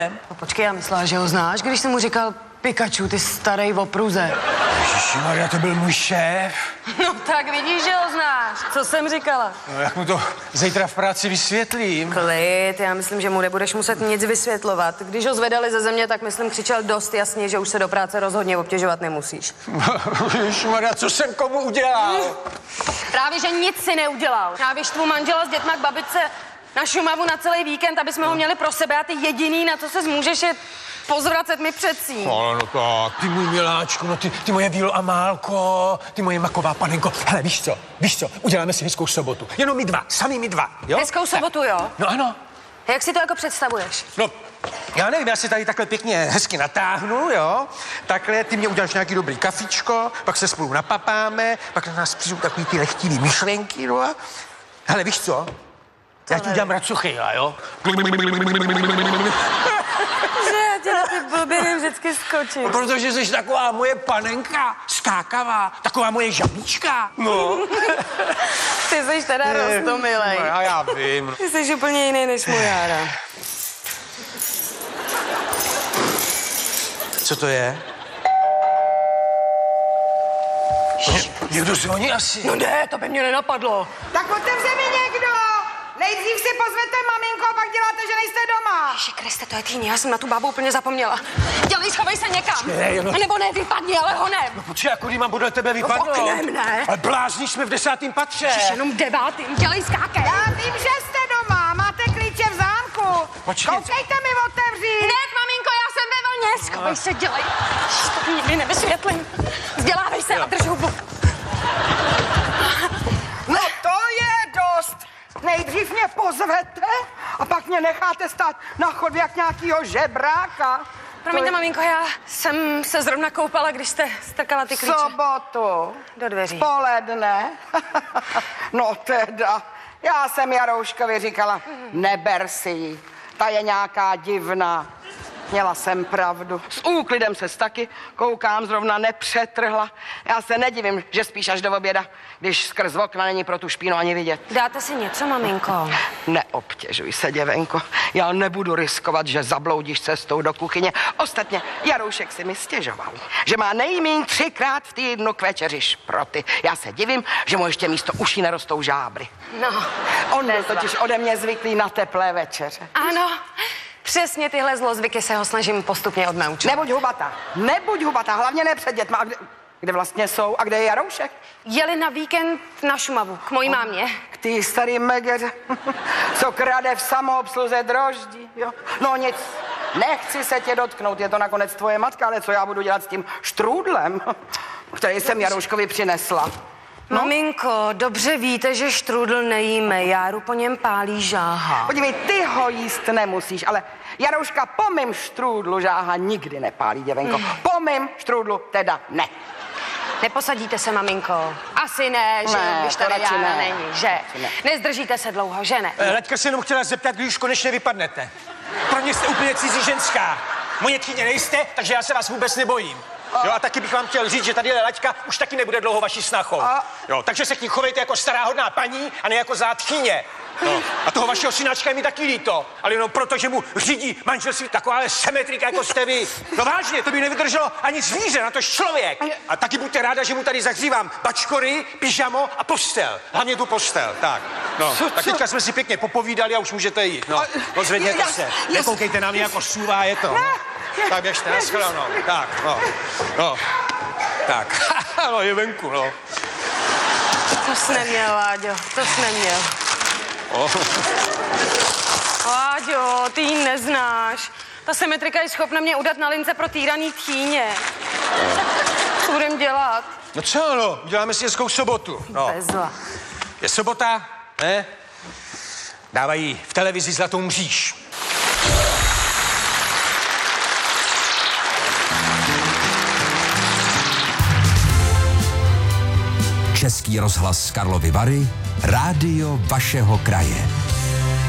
No počkej, já myslela, že ho znáš, když jsem mu říkal Pikachu, ty starej opruze. Ježišimaria, to byl můj šéf. No tak vidíš, že ho znáš. Co jsem říkala? No, jak mu to zítra v práci vysvětlím? Klid, já myslím, že mu nebudeš muset nic vysvětlovat. Když ho zvedali ze země, tak myslím křičel dost jasně, že už se do práce rozhodně obtěžovat nemusíš. Ježišimaria, co jsem komu udělal? Právě, že nic si neudělal. Já vyštvu manžela s dětma k babičce na Šumavu na celý víkend, aby jsme ho měli pro sebe a ty jediný, na co se zmůžeš, je pozvracet mi předsí. No tak, ty můj miláčku, no ty moje Vílo a Málko, ty moje maková panenko. Hele, víš co, uděláme si hezkou sobotu. Jenom my dva, sami my dva, jo? Hezkou sobotu, jo? No ano. A jak si to jako představuješ? No, já nevím, já si tady takhle pěkně hezky natáhnu, jo? Takhle, ty mě uděláš nějaký dobrý kafičko, pak se spolu napapáme, pak na nás přijdou takový ty lehtivý myšlenky, no a... Hele, víš co? Já ti udělám racochejla, jo? Že já tě na ty blbiny vždycky skočím. No, protože jsi taková moje panenka, skákavá, taková moje žabička. No. Ty jsi teda roztomilej. No, já vím. Ty jsi úplně jiný než můj Jára. Co to je? Někdo zvoní asi. No ne, to by mě nenapadlo. Tak otevře mi někdo! Nejdřív si pozvete maminku a pak děláte, že nejste doma. Ježi Kriste, to je Týně, já jsem na tu bábu úplně zapomněla. Dělej, schovej se někam. no. A nebo ne, vypadni, ale honem. No počkej, jako mám podle tebe vypadnout? No oknem, ne. Ale blázni, jsme v 10. patře. Ježiš, jenom 9. Dělej, skákej. Já vím, že jste doma, máte klíče v zámku. Počkej. Koukejte mi otevřít. Hned, maminko, já jsem ve vlně. Schovej se, dělej. Ježiš, to nikdy nevysvětlím. Vzdělávej se a drž hubu. No to je dost. Nejdřív mě pozvete a pak mě necháte stát na chodbě jak nějakýho žebráka. Promiňte, maminko, já jsem se zrovna koupala, když jste strkala ty klíče. Sobotu. Do dveří. Poledne. No teda, já jsem Jarouškovi říkala, neber si ji, ta je nějaká divná. Měla jsem pravdu. S úklidem ses taky, koukám, zrovna nepřetrhla. Já se nedivím, že spíš až do oběda, když skrz okna není pro tu špínu ani vidět. Dáte si něco, maminko? Neobtěžuj se, děvenko. Já nebudu riskovat, že zabloudíš cestou do kuchyně. Ostatně, Jaroušek si mi stěžoval, že má nejmíň 3krát v týdnu k večeři šproty. Já se divím, že mu ještě místo uší nerostou žábry. No. On je totiž ode mě zvyklý na teplé večeře. Ano, přesně tyhle zlozvyky se ho snažím postupně odnaučit. Nebuď hubatá, hlavně ne před dětma. A kde vlastně jsou a kde je Jaroušek? Jeli na víkend na Šumavu, k mojí mámě. K tý starý megeře, co krade v samoobsluze droždí, jo? No nic, nechci se tě dotknout, je to nakonec tvoje matka, ale co já budu dělat s tím štrůdlem, který jsem Jarouškovi přinesla? No? Maminko, dobře víte, že štrůdl nejíme, Járu po něm pálí žáha. Podívej, ty ho jíst nemusíš, ale Jarouška po mým štrůdlu žáha nikdy nepálí, děvenko. Po mým štrůdlu teda ne. Neposadíte se, maminko? Asi ne, že? Ne, Když to tady radši Jára ne. není, že? Ne. Nezdržíte se dlouho, že ne? Laďka se jenom chtěla zeptat, když už konečně vypadnete. Pro mě jste úplně cizí ženská. Moje tchýně nejste, takže já se vás vůbec nebojím. Jo, a taky bych vám chtěl říct, že tady Laďka už taky nebude dlouho vaší snachou. Jo, takže se k ní chovejte jako stará hodná paní a ne jako zátchyně. No. A toho vašeho synáčka je mi taky líto, ale jenom proto, že mu řídí manželství taková symetrika, jako jste vy. No vážně, to by nevydrželo ani zvíře, na tož člověk. A taky buďte ráda, že mu tady zahřívám bačkory, pyžamo a postel. Hlavně tu postel, tak. No, tak teďka jsme si pěkně popovídali a už můžete jít. No, no zvedněte se, nekoukejte na mě jako sůvá, je to. No. Tak běžte, nashledanou. Tak, no. Tak, no je venku, no. To jsi neměl, Láďo, to jsi neměl. Láďo, ty ji neznáš. Ta symetrika je schopna mě udat na lince pro týraný tchýně. Co budem dělat? No co, no, uděláme si hezkou sobotu. No. Bezva. Je sobota, ne? Dávají v televizi Zlatou mříž. Český rozhlas Karlovy Vary, rádio vašeho kraje.